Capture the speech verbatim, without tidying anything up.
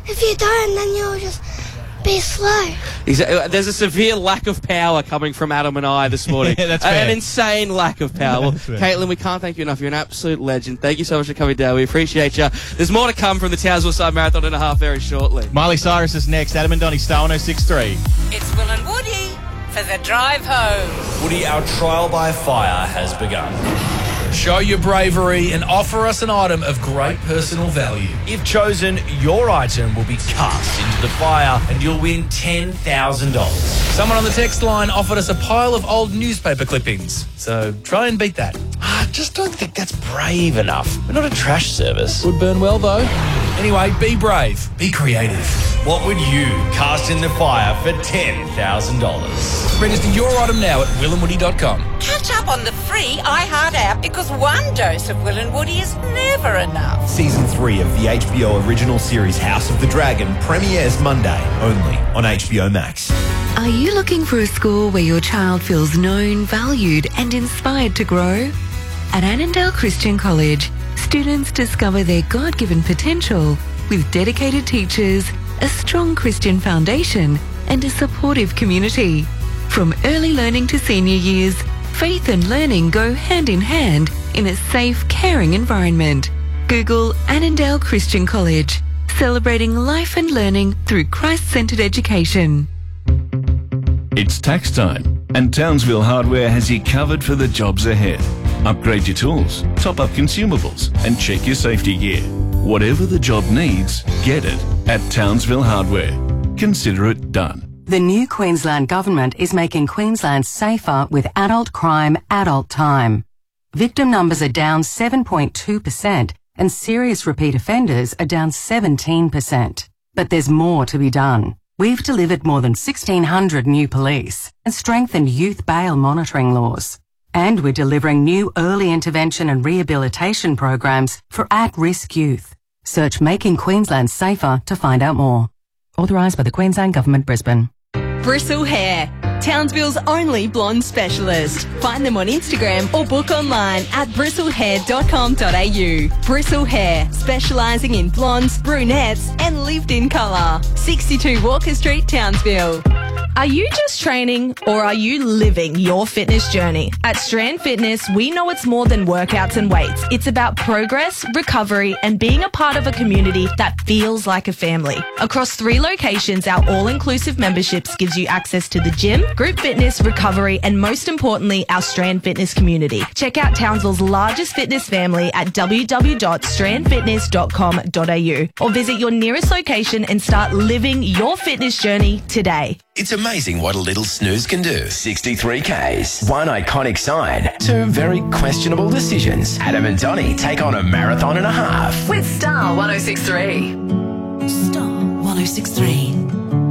If you don't, then you'll just be slow. Exactly. There's a severe lack of power coming from Adam and I this morning. Yeah, that's An fair. insane lack of power. Well, That's fair. Caitlin, we can't thank you enough. You're an absolute legend. Thank you so much for coming down. We appreciate you. There's more to come from the Townsville Side Marathon and a half very shortly. Miley Cyrus is next. Adam and Donnie, Star one oh six point three. It's Will and Woody for the drive home. Woody, our trial by fire has begun. Show your bravery and offer us an item of great personal value. If chosen, your item will be cast into the fire and you'll win ten thousand dollars. Someone on the text line offered us a pile of old newspaper clippings, so try and beat that. I just don't think that's brave enough. We're not a trash service. Would burn well, though. Anyway, be brave. Be creative. What would you cast in the fire for ten thousand dollars? Register your item now at will and woody dot com. Catch up on the free iHeart app because one dose of Will and Woody is never enough. Season three of the H B O original series House of the Dragon premieres Monday, only on H B O Max. Are you looking for a school where your child feels known, valued and inspired to grow? At Annandale Christian College, students discover their God-given potential with dedicated teachers, a strong Christian foundation and a supportive community. From early learning to senior years, faith and learning go hand in hand in a safe, caring environment. Google Annandale Christian College, celebrating life and learning through Christ-centered education. It's tax time, and Townsville Hardware has you covered for the jobs ahead. Upgrade your tools, top up consumables, and check your safety gear. Whatever the job needs, get it at Townsville Hardware. Consider it done. The new Queensland Government is making Queensland safer with adult crime, adult time. Victim numbers are down seven point two percent and serious repeat offenders are down seventeen percent. But there's more to be done. We've delivered more than sixteen hundred new police and strengthened youth bail monitoring laws. And we're delivering new early intervention and rehabilitation programs for at-risk youth. Search Making Queensland Safer to find out more. Authorised by the Queensland Government, Brisbane. Bristle Hair, Townsville's only blonde specialist. Find them on Instagram or book online at bristle hair dot com dot a u. Bristle Hair, specialising in blondes, brunettes and lived-in colour. sixty-two Walker Street, Townsville. Are you just training or are you living your fitness journey? At Strand Fitness, we know it's more than workouts and weights. It's about progress, recovery, and being a part of a community that feels like a family. Across three locations, our all-inclusive memberships gives you access to the gym, group fitness, recovery, and most importantly, our Strand Fitness community. Check out Townsville's largest fitness family at w w w dot strand fitness dot com dot a u or visit your nearest location and start living your fitness journey today. It's amazing what a little snooze can do. sixty-three Ks, one iconic sign, two very questionable decisions. Adam and Donnie take on a marathon and a half. With Star one oh six point three. Star one oh six point three.